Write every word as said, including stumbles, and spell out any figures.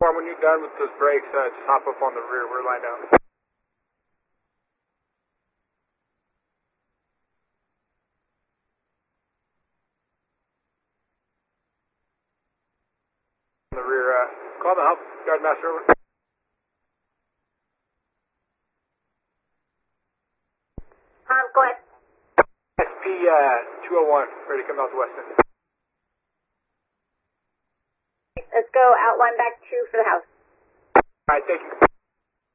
When you're done with those brakes, uh, just hop up on the rear. We're lined out. On the rear, uh, call the help guard master over. Um, go ahead. S P uh, two oh one, ready to come out the west end. Let's go outline back two for the house. Alright, thank you.